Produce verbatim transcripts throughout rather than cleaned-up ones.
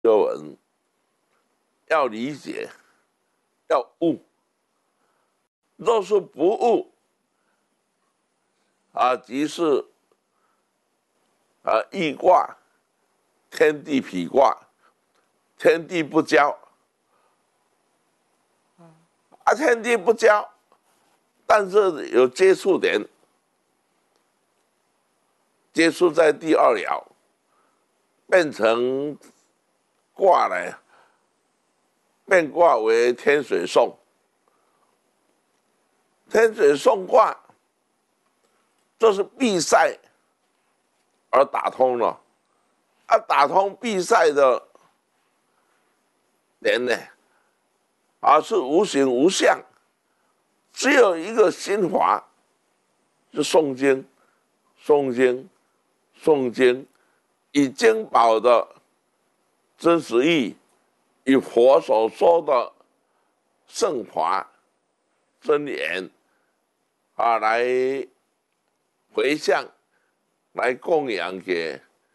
修文要理解，要悟。若是不悟，啊，即是啊易卦、天地痞卦，天地不交，啊，天地不交，但是有接触点，接触在第二爻，变成卦呢，变卦为天水讼。天水讼卦，这是闭塞而打通了，啊，打通闭塞的点呢，啊是无形无相，只有一个心法，是诵经，诵经，诵经，以经宝的真实义，以佛所说的圣法真言啊，来回向，来供养给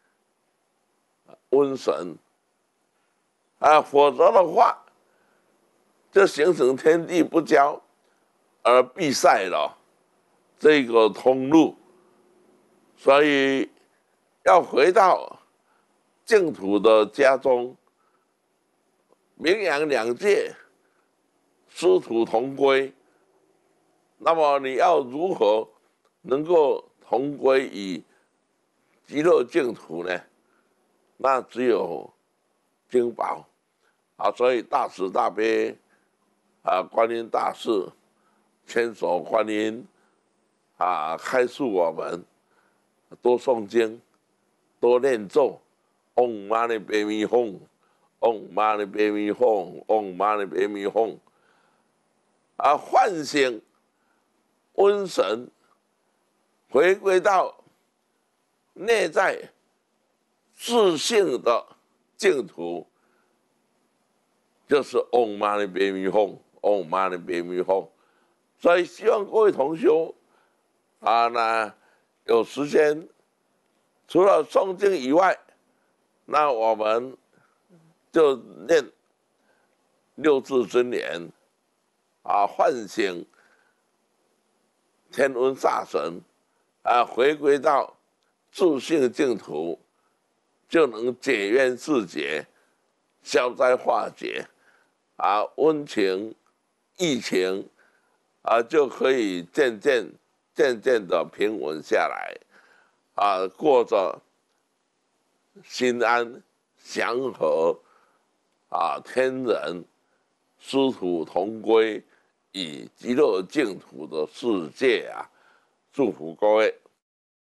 瘟神啊，否则的话，就形成天地不交而闭塞了这个通路，所以要回到净土的家中，名扬两界，师徒同归。那么你要如何能够同归于极乐净土呢？那只有经宝啊，所以大慈大悲啊，观音大士千手观音啊，开示我们多诵经，多念咒，唵嘛呢叭咪吽，唵嘛呢叭咪吽，唵嘛呢叭咪吽，啊，唤醒瘟神，回归到内在自性的净土，就是唵嘛呢叭咪吽，唵嘛呢叭咪吽。所以希望各位同修啊，那有时间除了诵经以外，那我们就念六字真言啊，唤醒天瘟煞神啊，回归到自性净土，就能解冤释结，消灾化解啊，温情疫情啊，就可以渐渐渐渐的平稳下来啊，过着心安祥和啊，天人师徒同归以极乐净土的世界啊！祝福各位。